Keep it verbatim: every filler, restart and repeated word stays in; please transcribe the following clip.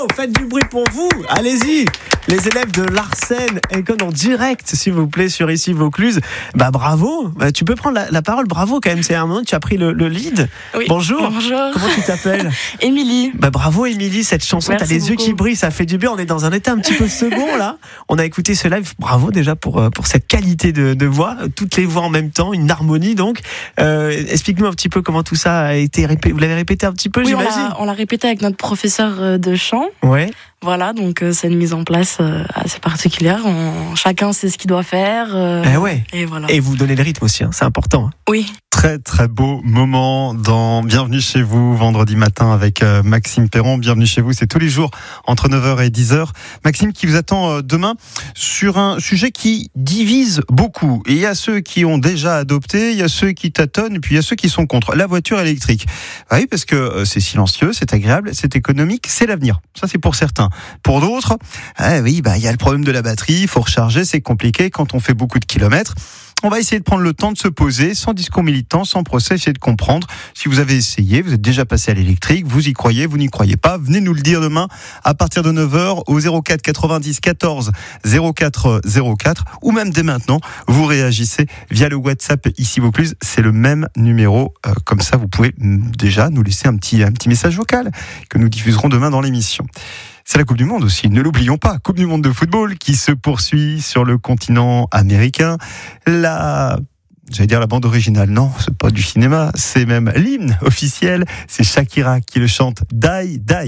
faites du bruit pour vous. Allez-y. Les élèves de Larsen École en direct, s'il vous plaît, sur Ici Vaucluse. Bah bravo. Bah, tu peux prendre la, la parole. Bravo quand même. C'est un moment où tu as pris le, le lead. Oui. Bonjour. Bonjour. Comment tu t'appelles? Émilie. Bah bravo Émilie, cette chanson, Merci t'as les yeux beaucoup. qui brillent, ça fait du bien. On est dans un état un petit peu second là. On a écouté ce live. Bravo déjà pour pour cette qualité de, de voix, toutes les voix en même temps, une harmonie donc. Euh, explique-nous un petit peu comment tout ça a été répété. Vous l'avez répété un petit peu, Oui, on j'imagine. l'a, on l'a répété avec notre professeur de chant. Ouais. Voilà, donc euh, c'est une mise en place euh, assez particulière. On, chacun sait ce qu'il doit faire. Euh, Eh ouais. Et voilà. Et vous donnez le rythme aussi, hein, c'est important. Hein. Oui. Très très beau moment dans Bienvenue chez vous, vendredi matin avec euh, Maxime Perron. Bienvenue chez vous, c'est tous les jours entre neuf heures et dix heures. Maxime qui vous attend euh, demain sur un sujet qui divise beaucoup. Et il y a ceux qui ont déjà adopté, il y a ceux qui tâtonnent, et puis il y a ceux qui sont contre. La voiture électrique. Ah oui, parce que euh, c'est silencieux, c'est agréable, c'est économique, c'est l'avenir. Ça c'est pour certains. Pour d'autres, ah oui, bah il y a le problème de la batterie, il faut recharger, c'est compliqué quand on fait beaucoup de kilomètres. On va essayer de prendre le temps de se poser, sans discours militant, sans procès, essayer de comprendre. Si vous avez essayé, vous êtes déjà passé à l'électrique, vous y croyez, vous n'y croyez pas, venez nous le dire demain à partir de neuf heures au zéro quatre quatre-vingt-dix quatorze zéro quatre zéro quatre ou même dès maintenant, vous réagissez via le WhatsApp Ici Vaucluse. C'est le même numéro. Euh, comme ça, vous pouvez déjà nous laisser un petit, un petit message vocal que nous diffuserons demain dans l'émission. C'est la Coupe du Monde aussi, ne l'oublions pas. Coupe du Monde de football qui se poursuit sur le continent américain. La, j'allais dire la bande originale, non, c'est pas du cinéma, c'est même l'hymne officiel. C'est Shakira qui le chante, Die, Die.